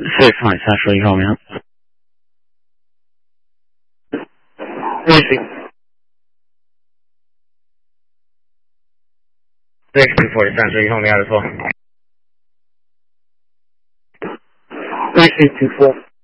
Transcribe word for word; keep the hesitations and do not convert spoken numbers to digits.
six point三十一号名。six two forty Central, you hold me out as well. Three six two four.